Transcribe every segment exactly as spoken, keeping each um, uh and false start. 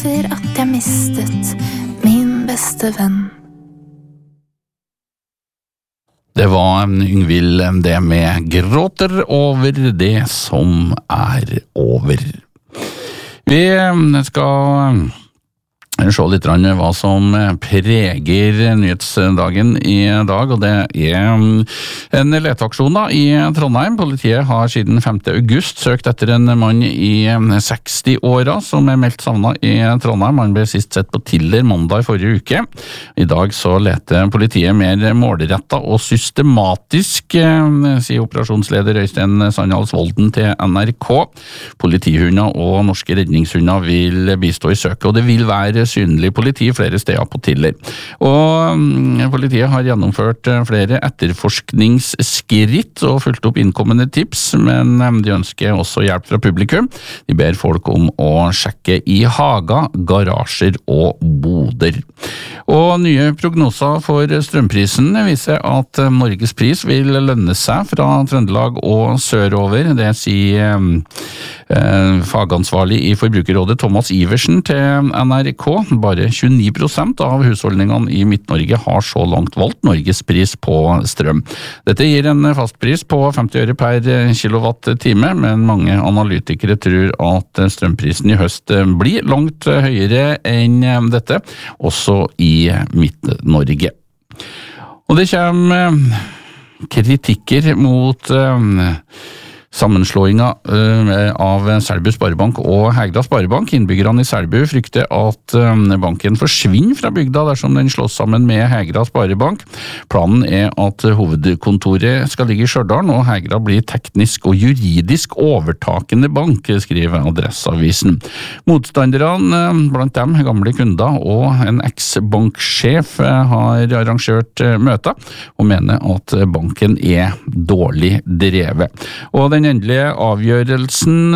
etter at jeg mistet min beste venn. Det var Yngvild det med gråter over det som er over. Vi skal se litt hva som preger nyhetsdagen i dag, og det er en leteaksjon da, i Trondheim. Politiet har siden femte august søkt etter en mann i seksti-åra som er meldt savnet i Trondheim. Han ble sist sett på Tiller mandag i forrige uke. I dag så leter politiet mer målrettet og systematisk, sier operasjonsleder Øystein Sandhals Volden til N R K. Politihunder og norske redningshunder vil bistå i søket, og det vil være synlig politi flere steder på Tiller. Og politiet har gjennomført flere etterforskningsskritt og fulgt opp innkommende tips, men de ønsker også hjelp fra publikum. De ber folk om å sjekke i haga, garasjer og boder. Og nye prognoser for strømprisen viser at Norges pris vil lønne seg fra Trøndelag og sørover. Det sier eh, fagansvarlig i Forbrukerrådet Thomas Iversen til N R K. Bare tjueni prosent av husholdningene i Midt-Norge har så langt valgt Norges pris på strøm. Dette gir en fastpris på femti øre per kilowatt-time, men mange analytikere tror at strømprisen i høst blir langt høyere enn dette, også i Midt-Norge. Og det kommer kritikker mot sammenslåinga av Selbu Sparebank og Hægda Sparebank. Innbyggerne i Selbu frykter at banken forsvinner fra bygda dersom den slås sammen med Hægda Sparebank. Planen er at hovedkontoret skal ligge i Stjørdal, og Hægda blir teknisk og juridisk overtakende bank, skriver Adresseavisen. Motstanderne, blant dem gamle kunder og en eks-banksjef, har arrangert møter og mener at banken er dårlig drevet. Og den endelige avgjørelsen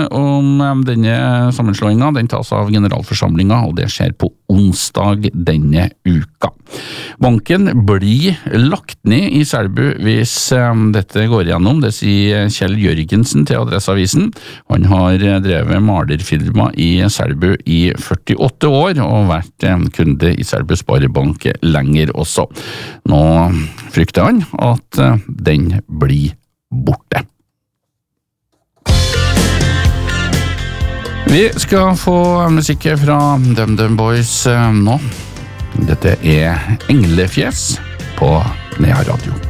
om denne sammenslåingen, den tas av generalforsamlingen, og det skjer på onsdag denne uka. Banken blir lagt ned i Selbu hvis dette går igjennom, det sier Kjell Jørgensen til Adresseavisen. Han har drevet malerfirma i Selbu i førtiåtte år og vært kunde i Selbu Sparebank lenger også. Nå frykter han at den blir borte. Vi skal få musikk fra DumDum Boys nå. Dette er Englefjes på Nea Radio.